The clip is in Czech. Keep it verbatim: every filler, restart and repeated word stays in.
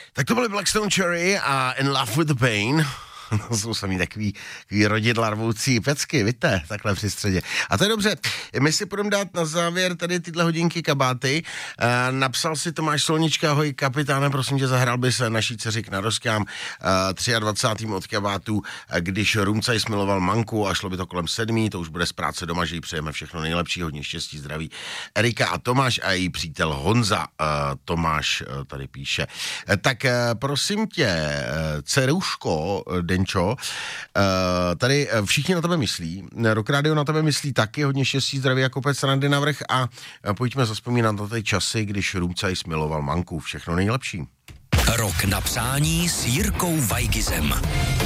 Tak to byly Blackstone Cherry a In Love with the Pain. To jsou sami takový, takový rodidla rvoucí pecky, víte, takhle při středě. A to je dobře. My si budeme dát na závěr tady tyhle hodinky kabáty. E, napsal si Tomáš Solnička, ahoj kapitáne, prosím tě, zahrál by se naší dceři k narožkám e, dvacátým třetím od kabátu, když Rumcaj smiloval manku a šlo by to kolem sedmý, to už bude z práce doma, že jí přejeme všechno nejlepší, hodně štěstí, zdraví. Erika a Tomáš a její přítel Honza, e, Tomáš e, tady píše. E, tak e, prosím tě, e, dceruško, Denčo, uh, tady všichni na tebe myslí, Rock Radio na tebe myslí taky, hodně štěstí, zdraví a kopec randy navrch a pojďme zazpomínat na ty časy, když Rumcaj smiloval manku. Všechno nejlepší. Rok na přání s Jirkou Weigizem.